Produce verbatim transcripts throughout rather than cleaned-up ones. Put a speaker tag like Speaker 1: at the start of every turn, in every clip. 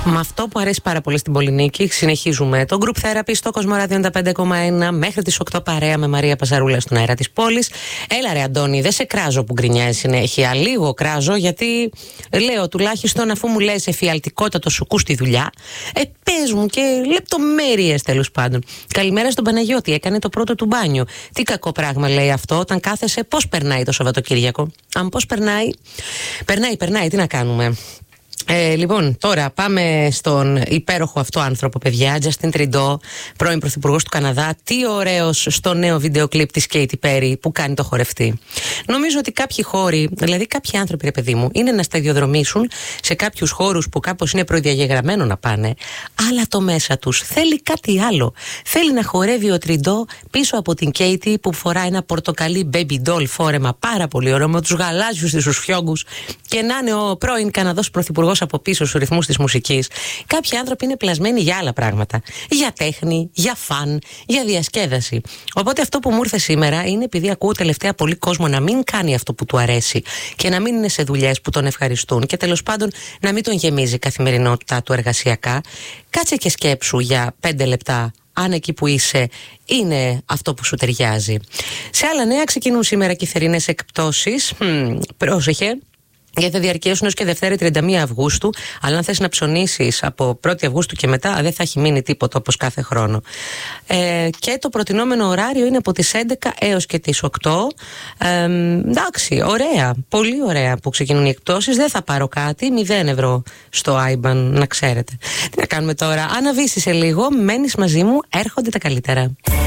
Speaker 1: Με αυτό που αρέσει πάρα πολύ στην Πολυνίκη, συνεχίζουμε το Group Therapy στο Κοσμοράδιο ενενήντα πέντε κόμμα ένα μέχρι τις οκτώ παρέα με Μαρία Παζαρούλα στον αέρα της πόλης. Έλα ρε Αντώνη, δεν σε κράζω που γκρινιάζει συνέχεια. Λίγο κράζω γιατί λέω τουλάχιστον αφού μου λες εφιαλτικότατο σουκού στη δουλειά, ε, πες μου και λεπτομέρειες τέλος πάντων. Καλημέρα στον Παναγιώτη, έκανε το πρώτο του μπάνιο. Τι κακό πράγμα λέει αυτό όταν κάθεσαι, πώς περνάει το Σαββατοκύριακο? Αν πώς περνάει, περνάει, περνάει, τι να κάνουμε. Ε, λοιπόν, τώρα πάμε στον υπέροχο αυτό άνθρωπο, παιδιά, Justin Trudeau, πρώην πρωθυπουργός του Καναδά. Τι ωραίος στο νέο βίντεο κλιπ της Katy Perry που κάνει το χορευτή. Νομίζω ότι κάποιοι χώροι, δηλαδή κάποιοι άνθρωποι, ρε παιδί μου, είναι να σταδιοδρομήσουν σε κάποιους χώρους που κάπως είναι προδιαγεγραμμένο να πάνε, αλλά το μέσα τους θέλει κάτι άλλο. Θέλει να χορεύει ο Trudeau πίσω από την Katy που φορά ένα πορτοκαλί baby doll φόρεμα πάρα πολύ ωραίο με τους γαλάζιους της ουσφιόγκους και να είναι ο πρώην Καναδός πρωθυπουργός από πίσω στους ρυθμούς της μουσικής. Κάποιοι άνθρωποι είναι πλασμένοι για άλλα πράγματα. Για τέχνη, για φαν, για διασκέδαση. Οπότε αυτό που μου ήρθε σήμερα είναι επειδή ακούω τελευταία πολύ κόσμο να μην κάνει αυτό που του αρέσει και να μην είναι σε δουλειές που τον ευχαριστούν και τέλος πάντων να μην τον γεμίζει η καθημερινότητά του εργασιακά. Κάτσε και σκέψου για πέντε λεπτά αν εκεί που είσαι είναι αυτό που σου ταιριάζει. Σε άλλα νέα ξεκινούν σήμερα και οι θερινές εκπτώσεις. Μ, πρόσεχε. Γιατί θα διαρκέσουν έως και Δευτέρα τριάντα μία Αυγούστου, αλλά αν θες να ψωνίσεις από πρώτη Αυγούστου και μετά, δεν θα έχει μείνει τίποτα όπως κάθε χρόνο. Ε, και το προτινόμενο ωράριο είναι από τις έντεκα έως και τις οκτώ. Ε, εντάξει, ωραία, πολύ ωραία που ξεκινούν οι εκπτώσεις. Δεν θα πάρω κάτι, μηδέν ευρώ στο άιμπαν, να ξέρετε. Τι να κάνουμε τώρα, αναβήσεις σε λίγο, μένεις μαζί μου, έρχονται τα καλύτερα.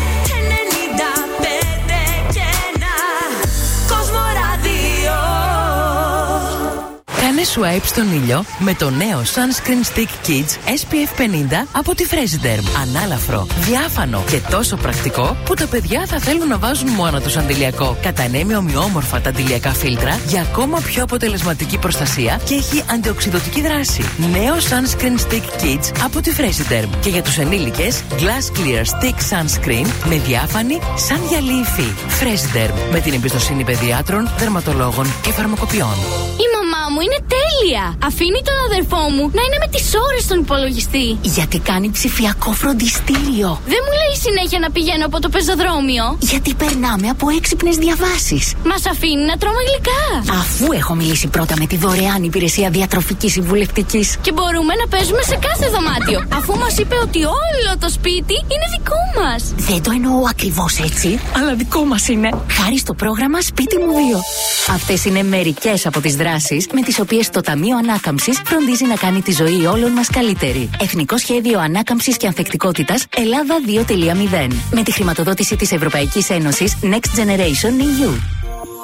Speaker 2: Κάνε swipe στον ήλιο με το νέο Sunscreen Stick Kids ες πι εφ πενήντα από τη Fresiderm. Ανάλαφρο, διάφανο και τόσο πρακτικό που τα παιδιά θα θέλουν να βάζουν μόνο τους αντιλιακό. Κατανέμει ομοιόμορφα τα αντιλιακά φίλτρα για ακόμα πιο αποτελεσματική προστασία και έχει αντιοξυδωτική δράση. Νέο Sunscreen Stick Kids από τη Fresiderm. Και για τους ενήλικες, Glass Clear Stick Sunscreen με διάφανη σαν γυαλί υφή. Fresiderm, με την εμπιστοσύνη παιδιάτρων, δερματολόγων και φαρμακοποιών.
Speaker 3: Η μαμά μου είναι τέλεια! Αφήνει τον αδερφό μου να είναι με τις ώρες στον υπολογιστή.
Speaker 4: Γιατί κάνει ψηφιακό φροντιστήριο.
Speaker 3: Δεν μου λέει συνέχεια να πηγαίνω από το πεζοδρόμιο.
Speaker 4: Γιατί περνάμε από έξυπνες διαβάσεις.
Speaker 3: Μας αφήνει να τρώμε γλυκά.
Speaker 4: Αφού έχω μιλήσει πρώτα με τη δωρεάν υπηρεσία διατροφικής συμβουλευτικής.
Speaker 3: Και μπορούμε να παίζουμε σε κάθε δωμάτιο. Αφού μας είπε ότι όλο το σπίτι είναι δικό μας.
Speaker 4: Δεν το εννοώ ακριβώς έτσι, αλλά δικό μας είναι. Χάρη στο πρόγραμμα Σπίτι μου δύο. Αυτές είναι μερικές από τις δράσεις με τις οποίες το Ταμείο Ανάκαμψης φροντίζει να κάνει τη ζωή όλων μας καλύτερη. Εθνικό Σχέδιο Ανάκαμψης και Ανθεκτικότητας Ελλάδα δύο κόμμα μηδέν. Με τη χρηματοδότηση της Ευρωπαϊκής Ένωσης Next Generation ι γιου.